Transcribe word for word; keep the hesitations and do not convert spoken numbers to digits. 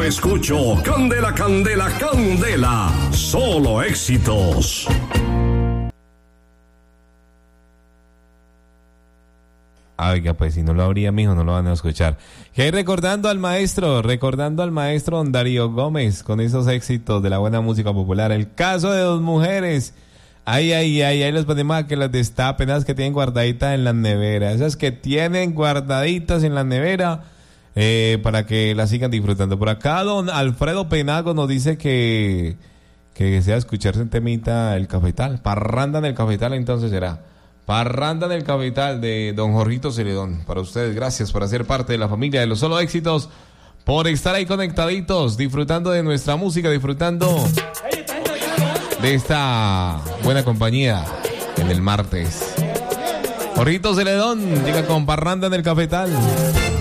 escucho. Candela, candela, candela. Solo éxitos. Oiga, pues si no lo abría, mijo, no lo van a escuchar. Que recordando al maestro, recordando al maestro Don Darío Gómez con esos éxitos de la buena música popular. El caso de dos mujeres. Ay, ay, ay, ahí les ponemos a que las destapen, esas que tienen guardaditas en las neveras. Esas que tienen guardaditas en la nevera, eh, para que las sigan disfrutando. Por acá don Alfredo Penago nos dice que, que desea escucharse en temita El Cafetal. Parranda en el Cafetal, entonces será. Parranda en el Cafetal de don Jorgito Celedón. Para ustedes, gracias por hacer parte de la familia de los Solo Éxitos, por estar ahí conectaditos, disfrutando de nuestra música, disfrutando de esta buena compañía en el martes. Jorgito Celedón llega con Parranda en el Cafetal.